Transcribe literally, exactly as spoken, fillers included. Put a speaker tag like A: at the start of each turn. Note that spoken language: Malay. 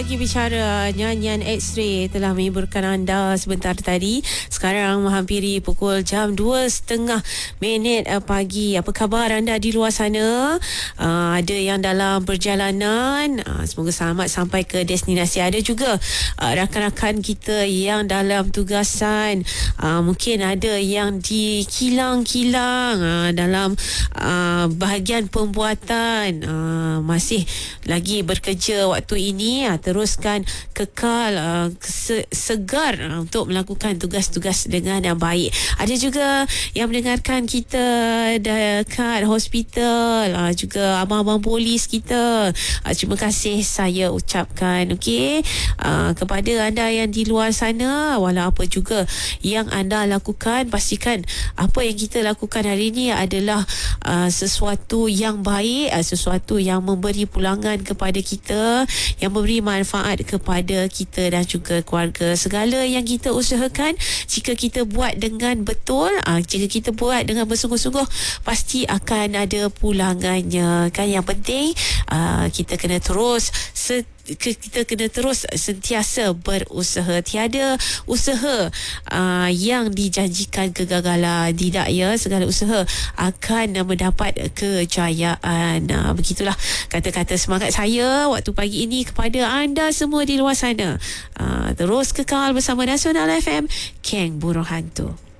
A: Lagi bicara, nyanyian X-Ray telah menghiburkan anda sebentar tadi. Sekarang menghampiri pukul jam dua setengah minit pagi. Apa khabar anda di luar sana? Uh, ada yang dalam perjalanan, uh, semoga selamat sampai ke destinasi. Ada juga uh, rakan-rakan kita yang dalam tugasan, uh, mungkin ada yang di kilang-kilang, uh, dalam uh, bahagian pembuatan, uh, masih lagi bekerja waktu ini. Uh, teruskan kekal uh, se- segar uh, untuk melakukan tugas-tugas dengan yang baik. Ada juga yang mendengarkan kita dekat hospital, uh, juga abang-abang polis kita. Uh, terima kasih saya ucapkan, okey, uh, kepada anda yang di luar sana. Walau apa juga yang anda lakukan, pastikan apa yang kita lakukan hari ini adalah uh, sesuatu yang baik, uh, sesuatu yang memberi pulangan kepada kita, yang memberi manfaat kepada kita dan juga keluarga. Segala yang kita usahakan, jika kita buat dengan betul, aa, jika kita buat dengan bersungguh-sungguh, pasti akan ada pulangannya. Kan yang penting, aa, kita kena terus set kita kena terus sentiasa berusaha. Tiada usaha uh, yang dijanjikan kegagalan. Tidak, ya. Segala usaha akan mendapat kejayaan. Uh, begitulah kata-kata semangat saya waktu pagi ini kepada anda semua di luar sana. Uh, terus kekal bersama Nasional F M, Keng Burung Hantu.